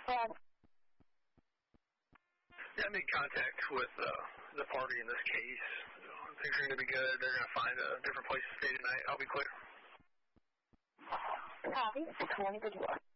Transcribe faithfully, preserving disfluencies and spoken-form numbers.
Um, yeah, I made contact with uh, the party in this case. Things are going to be good. They're going to find a different place to stay tonight. I'll be clear. Copy. twenty to door.